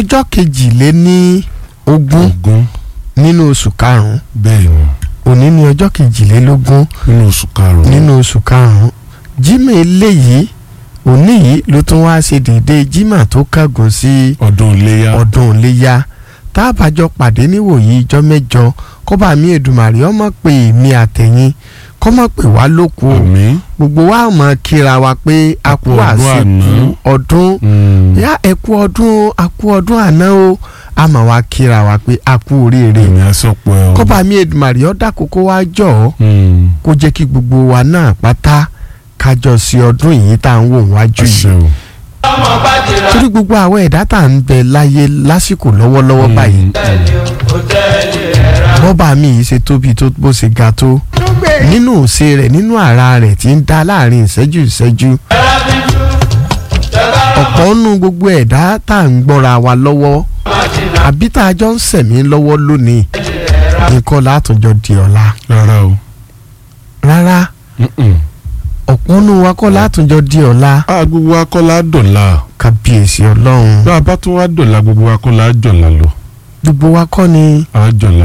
ọjọ́ 22 nínú oṣù karùn-ún. bẹ́ẹ̀ ni. òní ni ọjọ́ 22 nínú oṣù karùn-ún. nínú oṣù karùn-ún. Jímọ̀ eléyìí òní yìí ló tún wá ṣe déédéé Jímọ̀ tó kángun sí ọdún iléyá. tá a bá jọ pàdé níwòyí ijọ́ mẹ́jọ kọ́ba mi Èdùmàrè ọmọ pé mi àtẹ̀yìn kọ́mọ pé wá lóko gbogbo wa mọ̀ kíra wa pé a kú àsìkò ọdún yá ẹ kú ọdún àná o a mọ̀ wá kíra wa pé a kú oríire kọ́ba mi Èdùmàrè ó dákun kó wá jọ̀ kó jẹ́ kí gbogbo wa náà pátá kájọ sí ọdún yìí tá à ń wò wájú yìí torí gbogbo àwọn ẹ̀dá tá à ń bẹ láyé lásìkò lọ́wọ́lọ́wọ́ báyìí bọ́bà mi yìí ṣe tóbi tó bó ṣe ga tó nínú òṣè rẹ̀ nínú ara rẹ̀ tí ń dá láàrin ìṣẹ́jú ọ̀pọ̀ nínú gbogbo ẹ̀dá tá à ń gbọ́ra wa lọ́wọ́ àbí tá a jọ ń sẹ̀mí lọ́wọ́ lónìí nǹkan látọjọ́ di ọ̀la rárá ọ̀pọ̀ nínú wa kọ́ látọjọ́ di ọ̀la. gbogbo wa kọ́ la dọ̀la. kábíyèsí ọlọ́run. bá a bá tún wá dọ̀la gbogbo wa kọ́ la jọ̀la lọ. gbogbo wa kọ́ ni. a jọ̀la.